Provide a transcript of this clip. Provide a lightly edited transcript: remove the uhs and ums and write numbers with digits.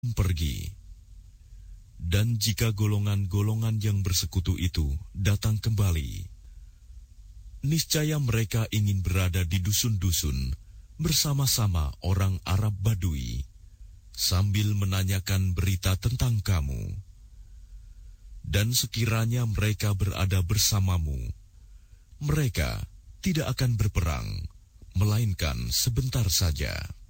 pergi. Dan jika golongan-golongan yang bersekutu itu datang kembali, niscaya mereka ingin berada di dusun-dusun bersama-sama orang Arab Badui, sambil menanyakan berita tentang kamu. Dan sekiranya mereka berada bersamamu, mereka tidak akan berperang, melainkan sebentar saja.